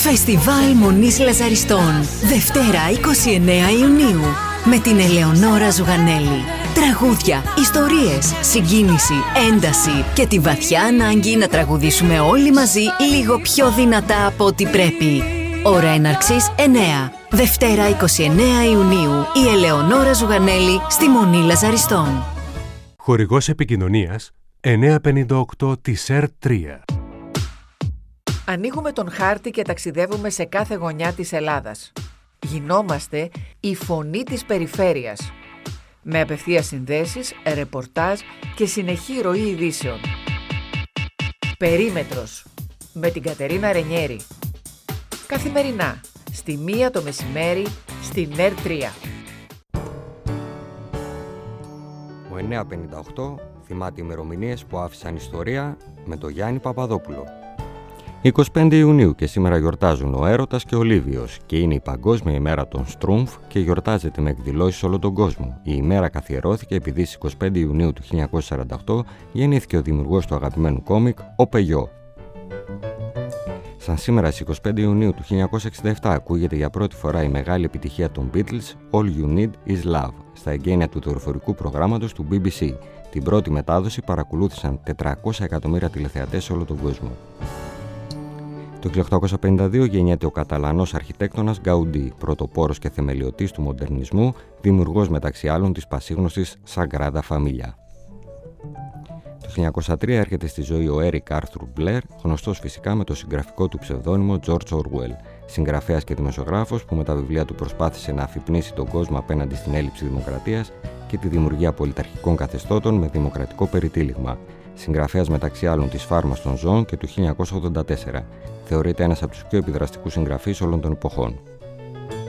Φεστιβάλ Μονής Λαζαριστών. Δευτέρα 29 Ιουνίου. Με την Ελεονόρα Ζουγανέλη. Τραγούδια, ιστορίες, συγκίνηση, ένταση και τη βαθιά ανάγκη να τραγουδήσουμε όλοι μαζί λίγο πιο δυνατά από ό,τι πρέπει. Ώρα έναρξης 9. Δευτέρα 29 Ιουνίου. Η Ελεονόρα Ζουγανέλη στη Μονή Λαζαριστών. Χορηγός επικοινωνίας 958 της ΕΡΤ3. Ανοίγουμε τον χάρτη και ταξιδεύουμε σε κάθε γωνιά της Ελλάδας. Γινόμαστε η φωνή της περιφέρειας. Με απευθείας συνδέσεις, ρεπορτάζ και συνεχή ροή ειδήσεων. Περίμετρος. Με την Κατερίνα Ρενιέρη. Καθημερινά, στη 1 το μεσημέρι, στην ΕΡΤ3. Ο 958 θυμάται ημερομηνίες που άφησαν ιστορία με τον Γιάννη Παπαδόπουλο. 25 Ιουνίου και σήμερα γιορτάζουν ο Έρωτας και ο Λίβιος και είναι η Παγκόσμια ημέρα των Στρούμφ και γιορτάζεται με εκδηλώσεις σε όλο τον κόσμο. Η ημέρα καθιερώθηκε επειδή στις 25 Ιουνίου του 1948 γεννήθηκε ο δημιουργός του αγαπημένου κόμικ, ο Πεγιό. Σαν σήμερα στις 25 Ιουνίου του 1967 ακούγεται για πρώτη φορά η μεγάλη επιτυχία των Beatles All You Need Is Love στα εγγένεια του δορυφορικού προγράμματος του BBC. Την πρώτη μετάδοση παρακολούθησαν 400 εκατομμύρια τηλεθεατές σε όλο τον κόσμο. Το 1852 γεννιέται ο Καταλανός αρχιτέκτονας Γκαουντί, πρωτοπόρος και θεμελιωτής του μοντερνισμού, δημιουργός μεταξύ άλλων της πασίγνωστης Sagrada Familia. Το 1903 έρχεται στη ζωή ο Έρικ Άρθουρ Μπλερ, γνωστός φυσικά με το συγγραφικό του ψευδώνυμο George Orwell, συγγραφέας και δημοσιογράφος που με τα βιβλία του προσπάθησε να αφυπνίσει τον κόσμο απέναντι στην έλλειψη δημοκρατίας και τη δημιουργία πολιταρχικών καθεστώτων με δημοκρατικό περιτύλιγμα. Συγγραφέας μεταξύ άλλων της Φάρμας των Ζώων και του 1984. Θεωρείται ένας από τους πιο επιδραστικούς συγγραφείς όλων των εποχών.